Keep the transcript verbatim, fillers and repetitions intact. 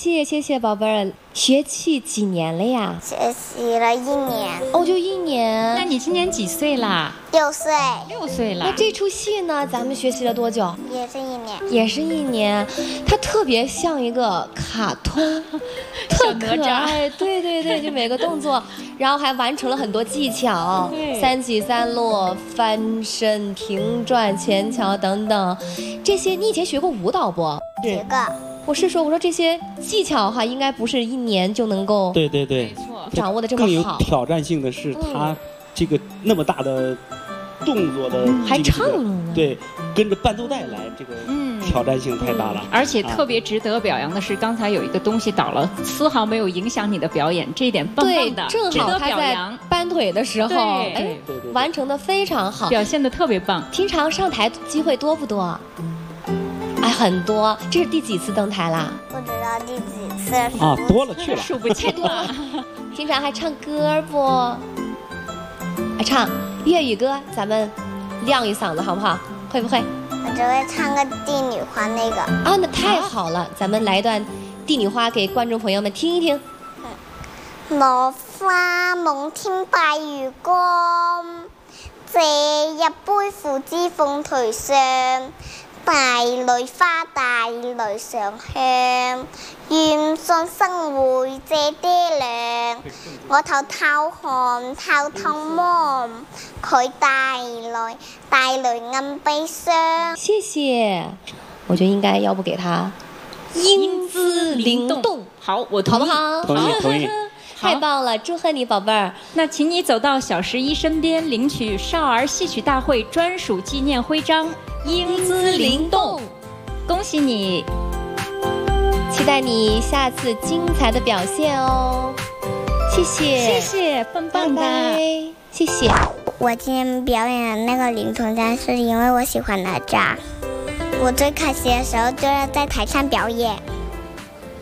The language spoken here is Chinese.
谢谢谢宝贝儿，学戏几年了呀？ 学习了一年。 哦，就一年。 那你今年几岁啦？ 六岁。 六岁了。 那这出戏呢？咱们学习了多久？ 也是一年。 也是一年。它特别像一个卡通，特可爱。对对对，就每个动作，然后还完成了很多技巧，三起三落、翻身、停转、前桥等等，这些你以前学过舞蹈不？ 学过。 我是说，我说这些技巧哈，应该不是一年就能够对对对， 没错， 掌握的这么好。 更有挑战性的是，他这个那么大的动作的， 还唱了呢。 对，跟着伴奏带来，这个挑战性太大了。 而且特别值得表扬的是，刚才有一个东西倒了，丝毫没有影响你的表演，这一点棒棒的， 正好他在搬腿的时候，哎，完成的非常好， 表现的特别棒。 平常上台机会多不多？哎，很多。这是第几次登台啦？ 不知道第几次啊，多了去了， 数不清了。 平常还唱歌不？还唱粤语歌，咱们亮一嗓子好不好？会不会？ 我只会唱个帝女花那个。 啊，那太好了，咱们来一段帝女花给观众朋友们听一听。 嗯，落花夢天拜月光，這一杯付之鳳頹上。大蕾花大蕾上香，願信生會謝爹娘。我頭透汗透痛夢，佢帶來帶來暗悲傷。 謝謝，我覺得應該要不給他英姿靈動。 好，我同意， 好不好？ 同意同意。 太棒了，祝賀你寶貝兒。 那請你走到小十一身邊，領取少兒戲曲大會專屬紀念徽章。英姿靈動，恭喜你！ 期待你下次精彩的表現哦。謝謝， 謝謝，棒棒的， 拜拜，謝謝。 我今天表演的那個靈童戰是因為我喜歡哪吒。我最開心的時候就是在台上表演。